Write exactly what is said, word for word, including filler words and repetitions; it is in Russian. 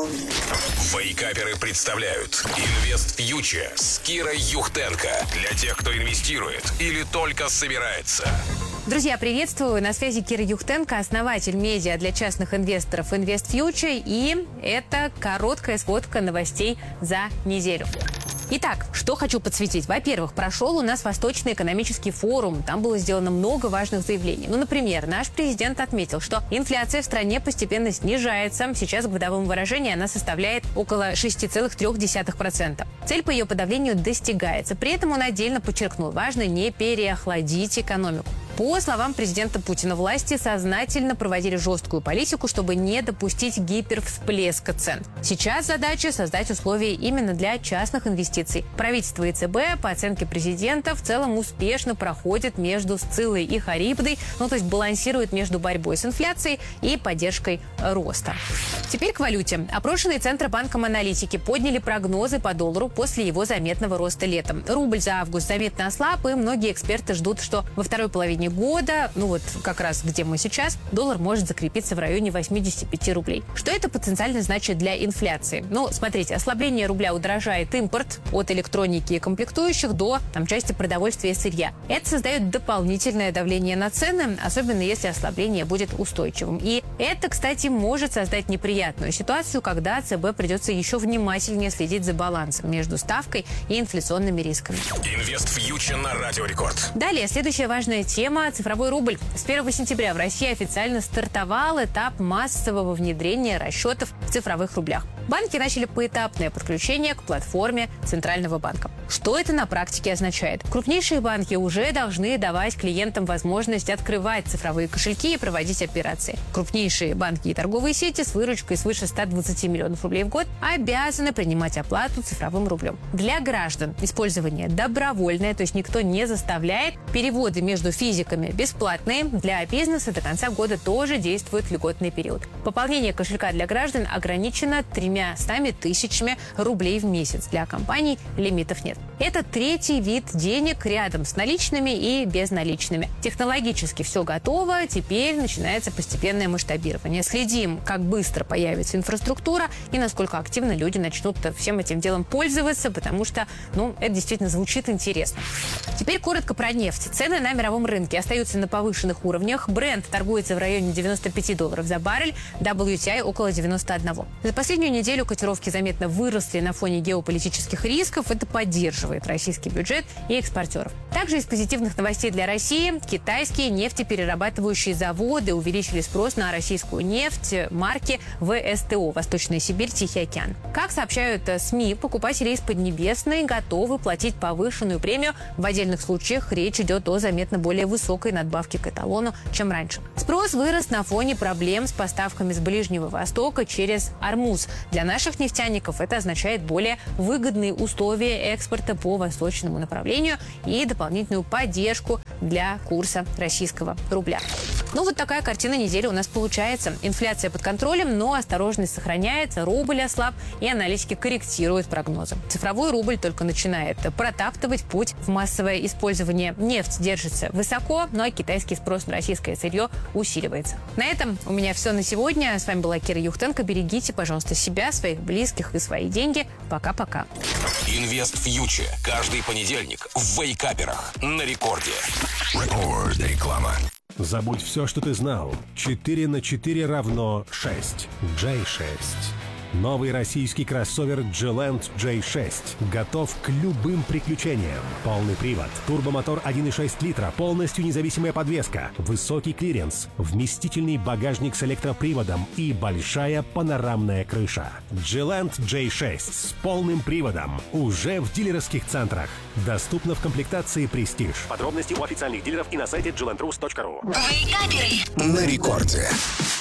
Вейкаперы представляют Инвест Фьючер с Кирой Юхтенко. Для тех, кто инвестирует или только собирается. Друзья, приветствую. На связи Кира Юхтенко, основатель медиа для частных инвесторов Инвест Фьючер. И это короткая сводка новостей за неделю. Итак, что хочу подсветить. Во-первых, прошел у нас Восточный экономический форум. Там было сделано много важных заявлений. Ну, например, наш президент отметил, что инфляция в стране постепенно снижается. Сейчас, к годовому выражению, она составляет около шесть целых три десятых процента. Цель по ее подавлению достигается. При этом он отдельно подчеркнул, важно не переохладить экономику. По словам президента Путина, власти сознательно проводили жесткую политику, чтобы не допустить гипервсплеска цен. Сейчас задача создать условия именно для частных инвестиций. Правительство и ЦБ, по оценке президента, в целом успешно проходит между Сциллой и Харибдой, ну то есть балансирует между борьбой с инфляцией и поддержкой роста. Теперь к валюте. Опрошенные Центробанком аналитики подняли прогнозы по доллару после его заметного роста летом. Рубль за август заметно ослаб, и многие эксперты ждут, что во второй половине года, ну вот как раз где мы сейчас, доллар может закрепиться в районе восемьдесят пять рублей. Что это потенциально значит для инфляции? Ну, смотрите, ослабление рубля удорожает импорт от электроники и комплектующих до там, части продовольствия и сырья. Это создает дополнительное давление на цены, особенно если ослабление будет устойчивым. И это, кстати, может создать неприятную ситуацию, когда ЦБ придется еще внимательнее следить за балансом между ставкой и инфляционными рисками. Инвест Фьючер на Радио Рекорд. Далее, следующая важная тема – цифровой рубль. С первого сентября в России официально стартовал этап массового внедрения расчетов в цифровых рублях. Банки начали поэтапное подключение к платформе Центрального банка. Что это на практике означает? Крупнейшие банки уже должны давать клиентам возможность открывать цифровые кошельки и проводить операции. Крупнейшие банки и торговые сети с выручкой свыше ста двадцати миллионов рублей в год обязаны принимать оплату цифровым рублем. Для граждан использование добровольное, то есть никто не заставляет. Переводы между физиками бесплатные. Для бизнеса до конца года тоже действует льготный период. Пополнение кошелька для граждан ограничено тремя стами тысячами рублей в месяц. Для компаний лимитов нет. Это третий вид денег рядом с наличными и безналичными. Технологически все готово, теперь начинается постепенное масштабирование. Следим, как быстро появится инфраструктура и насколько активно люди начнут всем этим делом пользоваться, потому что, ну, это действительно звучит интересно. Теперь коротко про нефть. Цены на мировом рынке остаются на повышенных уровнях. Brent торгуется в районе девяноста пяти долларов за баррель, дабл ю ти ай около девяноста одного. За последнюю неделю котировки заметно выросли на фоне геополитических рисков. Это поддерживает российский бюджет и экспортеров. Также из позитивных новостей для России китайские нефтеперерабатывающие заводы увеличили спрос на российскую нефть марки вэ эс тэ о «Восточная Сибирь, Тихий океан». Как сообщают СМИ, покупатели из Поднебесной готовы платить повышенную премию. В отдельных случаях речь идет о заметно более высокой надбавке к эталону, чем раньше. Спрос вырос на фоне проблем с поставками с Ближнего Востока через Ормуз. Для наших нефтяников это означает более выгодные условия экспорта по восточному направлению и дополнительную поддержку для курса российского рубля. Ну, вот такая картина недели у нас получается. Инфляция под контролем, но осторожность сохраняется, рубль ослаб, и аналитики корректируют прогнозы. Цифровой рубль только начинает протаптывать путь в массовое использование. Нефть держится высоко, ну а китайский спрос на российское сырье усиливается. На этом у меня все на сегодня. С вами была Кира Юхтенко. Берегите, пожалуйста, себя, своих близких и свои деньги. Пока-пока. Инвест Фьючер. Каждый понедельник в Вейкаперах на Рекорде. Рекорд. Реклама. Забудь все, что ты знал. четыре на четыре равно шесть. джей шесть. Новый российский кроссовер Джи-Ленд джей шесть готов к любым приключениям. Полный привод, турбомотор один и шесть литра, полностью независимая подвеска, высокий клиренс, вместительный багажник с электроприводом и большая панорамная крыша. Джи-Ленд джей шесть с полным приводом уже в дилерских центрах. Доступно в комплектации «Престиж». Подробности у официальных дилеров и на сайте джи ленд рус точка ру. На Рекорде.